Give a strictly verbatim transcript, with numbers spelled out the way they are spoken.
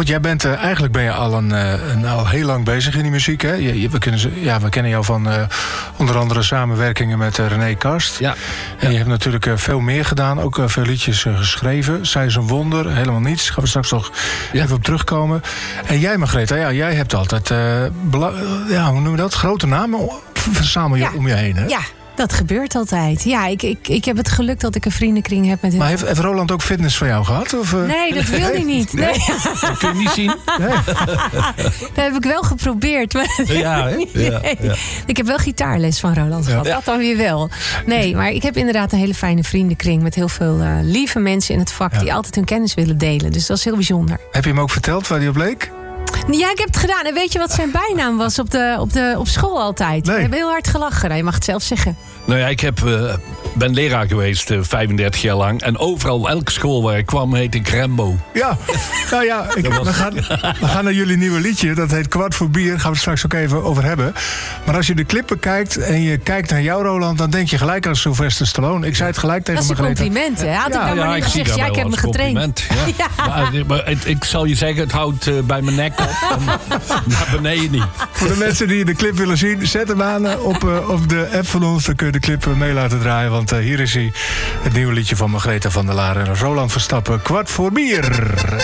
goed, jij bent, uh, eigenlijk ben je al, een, uh, een, al heel lang bezig in die muziek. Hè? Je, je, we, kunnen, ja, we kennen jou van uh, onder andere samenwerkingen met uh, René Karst. Ja. En ja. je hebt natuurlijk uh, veel meer gedaan. Ook uh, veel liedjes uh, geschreven. Zij is een wonder, helemaal niets. Daar gaan we straks nog ja. even op terugkomen. En jij, Margrethe, ja, jij hebt altijd uh, bela- ja, hoe noem je dat? Grote namen verzamel je ja. om je heen, hè? Ja. Dat gebeurt altijd. Ja, ik, ik, ik heb het geluk dat ik een vriendenkring heb met heel... Maar heeft, heeft Roland ook fitness van jou gehad? Of, uh... Nee, dat wil hij niet. Nee. Nee. Dat kun je niet zien. Nee. Dat heb ik wel geprobeerd. Maar ja, hè? Ja, ja. Ik heb wel gitaarles van Roland gehad. Ja. Dat dan weer wel. Nee, maar ik heb inderdaad een hele fijne vriendenkring... met heel veel uh, lieve mensen in het vak... Ja. die altijd hun kennis willen delen. Dus dat is heel bijzonder. Heb je hem ook verteld waar hij op leek? Ja, ik heb het gedaan. En weet je wat zijn bijnaam was op, de, op, de, op school altijd? Nee. Ik heb heel hard gelachen. Nou, je mag het zelf zeggen. Nou ja, ik heb, uh, ben leraar geweest uh, vijfendertig jaar lang. En overal, elke school waar ik kwam, heette ik Rembo. Ja, nou ja, ik, was... we, gaan, we gaan naar jullie nieuwe liedje. Dat heet Kwart voor Bier. Daar gaan we het straks ook even over hebben. Maar als je de clippen kijkt en je kijkt naar jou, Roland... dan denk je gelijk aan Sylvester Stallone. Ik zei het gelijk tegen Margrethe. Dat is een compliment, hè? Had ik ja, dan ja, maar niet gezegd, ja, ik heb me getraind. Ja. Ja. Maar, maar het, ik zal je zeggen, het houdt uh, bij mijn nek op. En naar beneden niet. Voor de mensen die de clip willen zien, zet hem aan op, uh, op de app van ons. Dan kun je de clip uh, mee laten draaien. Want uh, hier is hij, het nieuwe liedje van Margrethe van der Laar en Roland Verstappen. Kwart voor Bier.